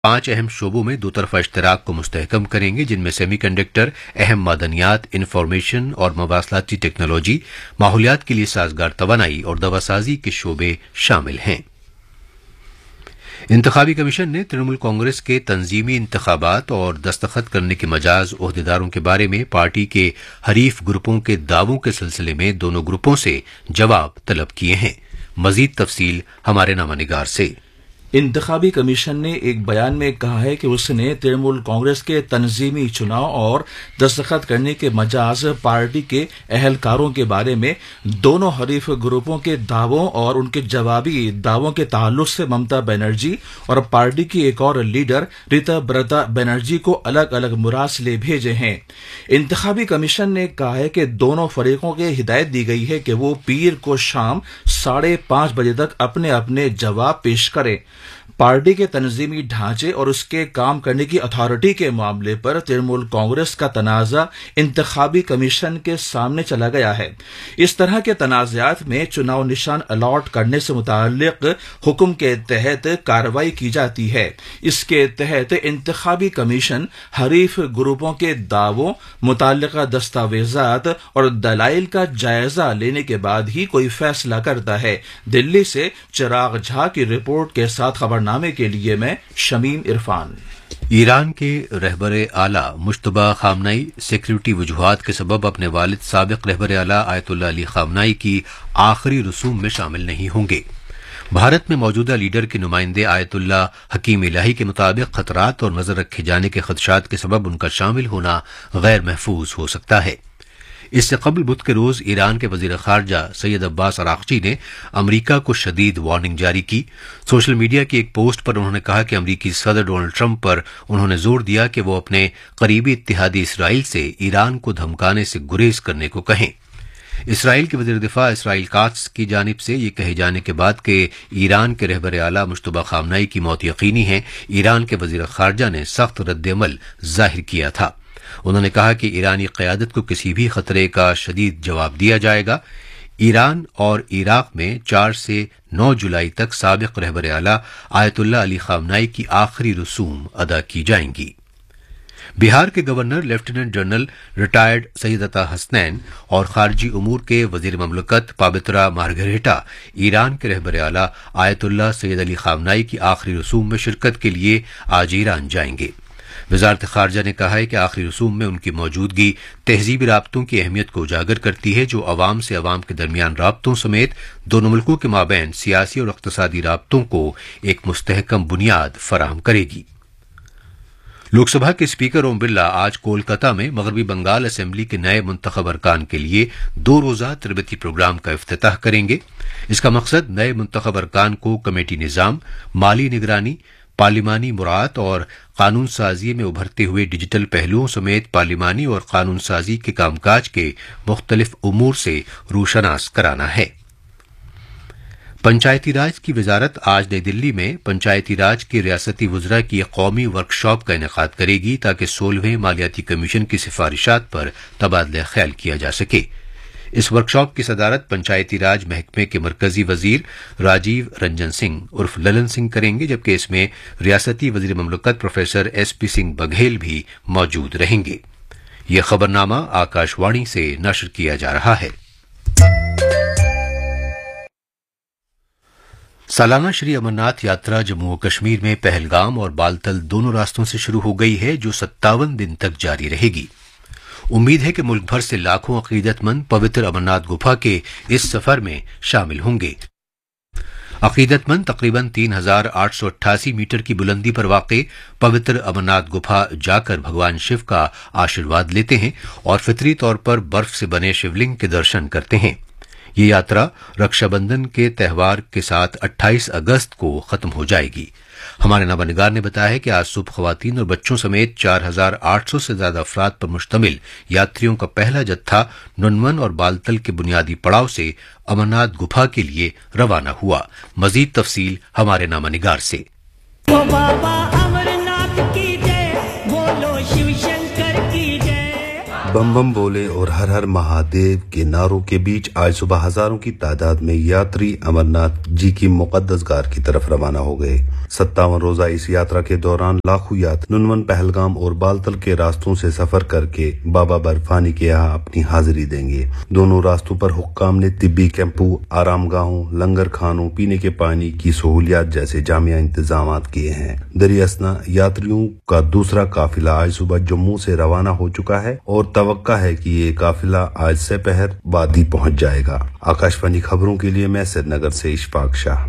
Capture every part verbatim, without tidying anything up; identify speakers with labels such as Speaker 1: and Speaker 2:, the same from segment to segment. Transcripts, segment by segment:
Speaker 1: پانچ اہم شعبوں میں دو طرفہ اشتراک کو مستحکم کریں گے، جن میں سیمی کنڈکٹر، اہم معدنیات، انفارمیشن اور مواصلاتی ٹیکنالوجی، ماحولیات کے لیے سازگار توانائی اور دواسازی کے شعبے شامل ہیں۔ انتخابی کمیشن نے ترنمول کانگریس کے تنظیمی انتخابات اور دستخط کرنے کے مجاز عہدیداروں کے بارے میں پارٹی کے حریف گروپوں کے دعووں کے سلسلے میں دونوں گروپوں سے جواب طلب کیے ہیں۔ مزید تفصیل ہمارے نامہ نگار سے۔
Speaker 2: انتخابی کمیشن نے ایک بیان میں کہا ہے کہ اس نے ترنمول کانگریس کے تنظیمی چناؤ اور دستخط کرنے کے مجاز پارٹی کے اہلکاروں کے بارے میں دونوں حریف گروپوں کے دعووں اور ان کے جوابی دعووں کے تعلق سے ممتا بنرجی اور پارٹی کی ایک اور لیڈر ریتا برتا بنرجی کو الگ الگ مراسلے بھیجے ہیں۔ انتخابی کمیشن نے کہا ہے کہ دونوں فریقوں کے ہدایت دی گئی ہے کہ وہ پیر کو شام ساڑھے پانچ بجے تک اپنے اپنے جواب پیش کریں۔ پارٹی کے تنظیمی ڈھانچے اور اس کے کام کرنے کی اتھارٹی کے معاملے پر ترنمول کانگریس کا تنازع انتخابی کمیشن کے سامنے چلا گیا ہے۔ اس طرح کے تنازعات میں چناؤ نشان الاٹ کرنے سے متعلق حکم کے تحت کارروائی کی جاتی ہے۔ اس کے تحت انتخابی کمیشن حریف گروپوں کے دعووں، متعلقہ دستاویزات اور دلائل کا جائزہ لینے کے بعد ہی کوئی فیصلہ کرتا ہے۔ دلی سے چراغ جھا کی رپورٹ کے ساتھ خبرنامے کے لیے میں شمیم عرفان۔
Speaker 1: ایران کے رہبر اعلیٰ مجتبی خامنئی سیکیورٹی وجوہات کے سبب اپنے والد سابق رہبر اعلیٰ آیت اللہ علی خامنئی کی آخری رسوم میں شامل نہیں ہوں گے۔ بھارت میں موجودہ لیڈر کے نمائندے آیت اللہ حکیم الہی کے مطابق خطرات اور نظر رکھے جانے کے خدشات کے سبب ان کا شامل ہونا غیر محفوظ ہو سکتا ہے۔ اس سے قبل بدھ کے روز ایران کے وزیر خارجہ سید عباس عراقچی نے امریکہ کو شدید وارننگ جاری کی۔ سوشل میڈیا کی ایک پوسٹ پر انہوں نے کہا کہ امریکی صدر ڈونلڈ ٹرمپ پر انہوں نے زور دیا کہ وہ اپنے قریبی اتحادی اسرائیل سے ایران کو دھمکانے سے گریز کرنے کو کہیں۔ اسرائیل کے وزیر دفاع اسرائیل کاتس کی جانب سے یہ کہے جانے کے بعد کہ ایران کے رہبر اعلیٰ مجتبی خامنئی کی موت یقینی ہے، ایران کے وزیر خارجہ نے سخت رد عمل ظاہر کیا تھا۔ انہوں نے کہا کہ ایرانی قیادت کو کسی بھی خطرے کا شدید جواب دیا جائے گا۔ ایران اور عراق میں چار سے نو جولائی تک سابق رہبر اعلیٰ آیت اللہ علی خامنئی کی آخری رسوم ادا کی جائیں گی۔ بہار کے گورنر لیفٹیننٹ جنرل ریٹائرڈ سید عطا حسنین اور خارجی امور کے وزیر مملکت پابترا مارگریٹا ایران کے رہبر اعلیٰ آیت اللہ سید علی خامنئی کی آخری رسوم میں شرکت کے لیے آج ایران جائیں گے۔ وزارت خارجہ نے کہا ہے کہ آخری رسوم میں ان کی موجودگی تہذیبی رابطوں کی اہمیت کو اجاگر کرتی ہے، جو عوام سے عوام کے درمیان رابطوں سمیت دونوں ملکوں کے مابین سیاسی اور اقتصادی رابطوں کو ایک مستحکم بنیاد فراہم کرے گی۔ لوک سبھا کے اسپیکر اوم برلا آج کولکاتہ میں مغربی بنگال اسمبلی کے نئے منتخب ارکان کے لیے دو روزہ تربیتی پروگرام کا افتتاح کریں گے۔ اس کا مقصد نئے منتخب ارکان کو کمیٹی نظام، مالی نگرانی، پارلیمانی مراعات اور قانون سازی میں ابھرتے ہوئے ڈیجیٹل پہلوؤں سمیت پارلیمانی اور قانون سازی کے کام کاج کے مختلف امور سے روشناس کرانا ہے۔ پنچایتی راج کی وزارت آج نئی دلی میں پنچایتی راج کے ریاستی وزراء کی ایک قومی ورکشاپ کا انعقاد کرے گی تاکہ سولہویں مالیاتی کمیشن کی سفارشات پر تبادلہ خیال کیا جا سکے۔ اس ورکشاپ کی صدارت پنچایتی راج محکمے کے مرکزی وزیر راجیو رنجن سنگھ عرف للن سنگھ کریں گے، جبکہ اس میں ریاستی وزیر مملکت پروفیسر ایس پی سنگھ بگھیل بھی موجود رہیں گے۔ یہ خبرنامہ آکاش وانی سے نشر کیا جا رہا ہے۔ سالانہ شری امرناتھ یاترا جموں و کشمیر میں پہلگام اور بالتل دونوں راستوں سے شروع ہو گئی ہے، جو ستاون دن تک جاری رہے گی۔ امید ہے کہ ملک بھر سے لاکھوں عقیدت مند پوتر امرناتھ گپھا کے اس سفر میں شامل ہوں گے۔ عقیدت مند تقریباً تین ہزار آٹھ سو اٹھاسی میٹر کی بلندی پر واقع پوتر امرناتھ گپھا جا کر بھگوان شیو کا آشیرواد لیتے ہیں اور فطری طور پر برف سے بنے شیولنگ کے درشن کرتے ہیں۔ یہ یاترا رکشا بندھن کے تہوار کے ساتھ اٹھائیس اگست کو ختم ہو جائے گی۔ ہمارے نامہ نگار نے بتایا ہے کہ آج صبح خواتین اور بچوں سمیت چار ہزار آٹھ سو سے زیادہ افراد پر مشتمل یاتریوں کا پہلا جتھا ننون اور بالتل کے بنیادی پڑاؤ سے امرناتھ گپھا کے لیے روانہ ہوا۔ مزید تفصیل ہمارے نامہ نگار سے۔
Speaker 3: بم بم بولے اور ہر ہر مہادیو کے نعروں کے بیچ آج صبح ہزاروں کی تعداد میں یاتری امرناتھ جی کی مقدس غار کی طرف روانہ ہو گئے۔ सत्तावन रोजा इस यात्रा के दौरान लाखों यात्री नुनवन, पहलगाम और बालतल के रास्तों से सफर करके बाबा बर्फानी के यहाँ अपनी हाजिरी देंगे। दोनों रास्तों पर हुक्काम ने तिब्बी कैंपों, आरामगाहों, लंगर खानों, पीने के पानी की सहूलियात जैसे जामिया इंतजाम किए हैं। दरियासना यात्रियों का दूसरा काफिला आज सुबह जम्मू से रवाना हो चुका है और तवक्का है कि ये काफिला आज से पहर वादी पहुंच जाएगा। आकाशवाणी खबरों के लिए मैं श्रीनगर से इशफाक शाह।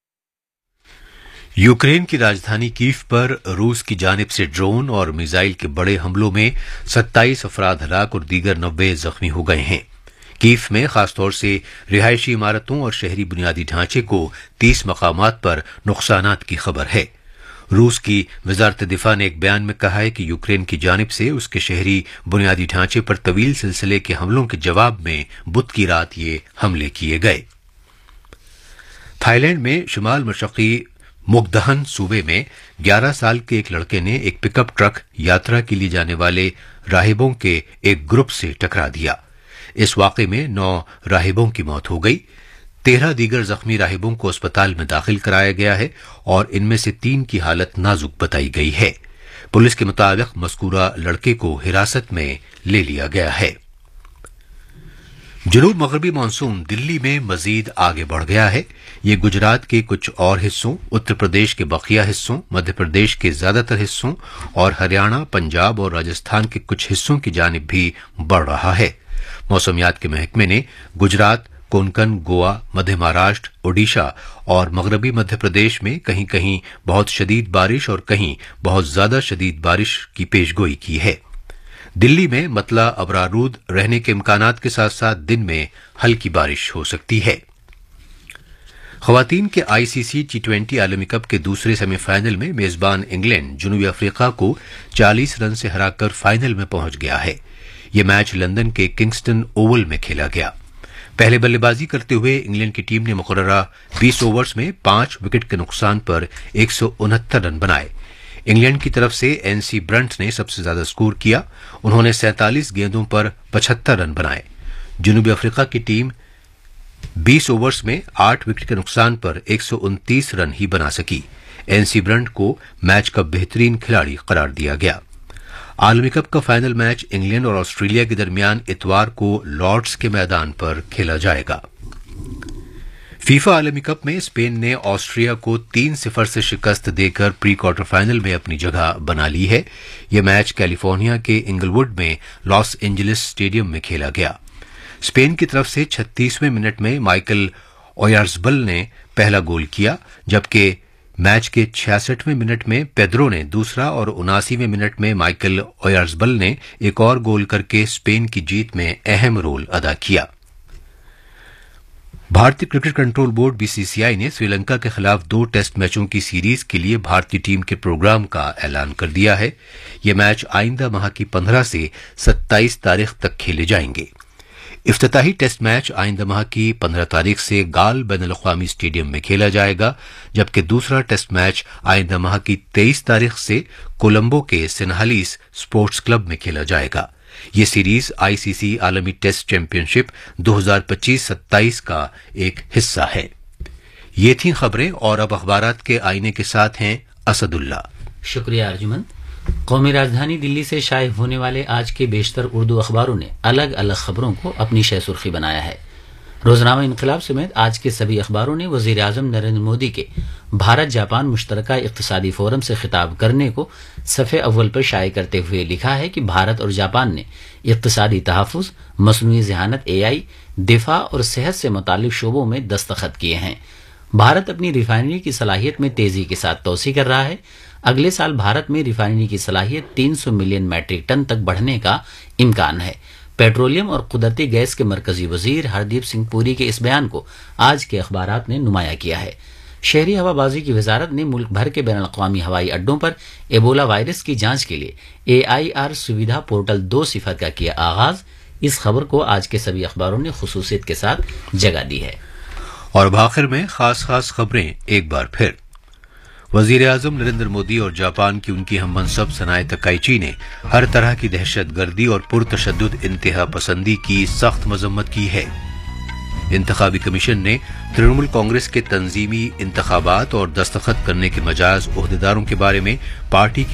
Speaker 1: यूक्रेन की राजधानी कीव पर रूस की जानिब से ड्रोन और मिसाइल के बड़े हमलों में सत्ताईस अफराद हलाक और दीगर नब्बे जख्मी हो गए हैं। कीव में खासतौर से रिहायशी इमारतों और शहरी बुनियादी ढांचे को तीस मकामात पर नुकसानात की खबर है। रूस की वजारत दिफा ने एक बयान में कहा है कि यूक्रेन की जानिब से उसके शहरी बुनियादी ढांचे पर तवील सिलसिले के हमलों के जवाब में बुध की रात ये हमले किए गए। थाईलैंड में शुमाल मशरकी मुकदहन सूबे में ग्यारह साल के एक लड़के ने एक पिकअप ट्रक यात्रा के लिए जाने वाले राहिबों के एक ग्रुप से टकरा दिया। इस वाकये में नौ राहिबों की मौत हो गई। तेरह दीगर जख्मी राहिबों को अस्पताल में दाखिल कराया गया है और इनमें से तीन की हालत नाजुक बताई गई है। पुलिस के मुताबिक मज़कूरा लड़के को हिरासत में ले लिया गया है। जनूब मगरबी मानसून दिल्ली में मजीद आगे बढ़ गया है। ये गुजरात के कुछ और हिस्सों, उत्तर प्रदेश के बकिया हिस्सों, मध्य प्रदेश के ज्यादातर हिस्सों और हरियाणा, पंजाब और राजस्थान के कुछ हिस्सों की जानिब भी बढ़ रहा है। मौसमियात के महकमे ने गुजरात, कोंकण, गोवा, मध्य महाराष्ट्र, ओडिशा और मगरबी मध्य प्रदेश में कहीं कहीं बहुत शदीद बारिश और कहीं बहुत ज्यादा शदीद बारिश की पेशगोई की है। दिल्ली में मतला अबरारूद रहने के इम्कानात के साथ साथ दिन में हल्की बारिश हो सकती है। खवातीन के आईसीसी टी ट्वेंटी आलमी कप के दूसरे सेमीफाइनल में मेजबान इंग्लैंड जनूबी अफ्रीका को चालीस रन से हराकर फाइनल में पहुंच गया है। यह मैच लंदन के किंगस्टन ओवल में खेला गया। पहले बल्लेबाजी करते हुए इंग्लैंड की टीम ने मुकर्ररा बीस ओवर्स में पांच विकेट के नुकसान पर एक सौ उनहत्तर रन बनाए। इंग्लैंड की तरफ से एनसी ब्रंट ने सबसे ज्यादा स्कोर किया। उन्होंने सैंतालीस गेंदों पर पचहत्तर रन बनाए। जनूबी अफ्रीका की टीम बीस ओवर्स में आठ विकेट के नुकसान पर एक सौ उनतीस रन ही बना सकी। एनसी ब्रंट को मैच का बेहतरीन खिलाड़ी करार दिया गया। आलमी कप का फाइनल मैच इंग्लैंड और ऑस्ट्रेलिया के दरमियान इतवार को लॉर्ड्स के मैदान पर खेला जाएगा। फीफा आलमी कप में स्पेन ने ऑस्ट्रिया को तीन सिफर से शिकस्त देकर प्री क्वार्टर फाइनल में अपनी जगह बना ली है। यह मैच कैलिफोर्निया के इंगलवुड में लॉस एंजलिस स्टेडियम में खेला गया। स्पेन की तरफ से छत्तीसवें मिनट में माइकल ओयार्ज़बल ने पहला गोल किया, जबकि मैच के छियासठवें मिनट में पेद्रो ने दूसरा और उनासीवें मिनट में माइकल ओयार्ज़बल ने एक और गोल करके स्पेन की जीत में अहम रोल अदा किया। भारतीय क्रिकेट कंट्रोल बोर्ड बीसीसीआई ने श्रीलंका के खिलाफ दो टेस्ट मैचों की सीरीज के लिए भारतीय टीम के प्रोग्राम का ऐलान कर दिया है। ये मैच आइंदा माह की पंद्रह से सत्ताईस तारीख तक खेले जाएंगे। इफ्तिताही टेस्ट मैच आइंदा माह की पंद्रह तारीख से गाल बैनुल-अक़वामी स्टेडियम में खेला जाएगा, जबकि दूसरा टेस्ट मैच आइंदा माह की तेईस तारीख से कोलंबो के सिनहालीस स्पोर्ट्स क्लब में खेला जाएगा। ये सीरीज आईसीसी आलमी टेस्ट चैंपियनशिप दो हज़ार पच्चीस सत्ताईस का एक हिस्सा है। ये थी खबरें और अब अखबारात के आईने के साथ हैं असदुल्ला।
Speaker 4: शुक्रिया अर्जुमन। कौमी राजधानी दिल्ली से शाये होने वाले आज के बेशतर उर्दू अखबारों ने अलग अलग खबरों को अपनी शह सुर्खी बनाया है। रोजनामा इनकलाब समेत आज के सभी अखबारों ने वजीर आजम नरेंद्र मोदी के भारत जापान मुश्तरका इक्तिसादी फोरम से खिताब करने को सफ़े अव्वल पर शाये करते हुए लिखा है कि भारत और जापान ने इक्तिसादी तहफ़्फ़ुज़, मसनूई ज़हानत एआई, दिफा और सेहत से मुताल्लिक़ शोबों में दस्तखत किए हैं। भारत अपनी रिफाइनरी की सलाहियत में तेजी के साथ तोसी कर रहा है। अगले साल भारत में रिफाइनरी की सलाहियत तीन सौ मिलियन मैट्रिक टन तक बढ़ने का इम्कान है। पेट्रोलियम और कुदरती गैस के मरकजी वजीर हरदीप सिंह पुरी के इस बयान को आज के अखबारात ने नुमाया किया है। शहरी हवाबाजी की वजारत ने मुल्क भर के बैनुल अक़वामी हवाई अड्डों पर एबोला वायरस की जांच के लिए ए आई आर सुविधा पोर्टल दो सिफर का किया आगाज। इस खबर को आज के सभी अखबारों ने खुसूसियत के साथ जगह दी है।
Speaker 1: और आखिर में खास खास खबरें एक बार फिर। वजीर आजम नरेंद्र मोदी और जापान की उनकी हम मनसब सनाए तकाइची ने हर तरह की दहशत गर्दी और पुरतशद्दुद इंतहा पसंदी की सख्त मजम्मत की है। इंतखाबी कमीशन ने तृणमूल कांग्रेस के तंजीमी इंतखाबात और दस्तखत करने के मजाज ओहदेदारों के बारे में पार्टी की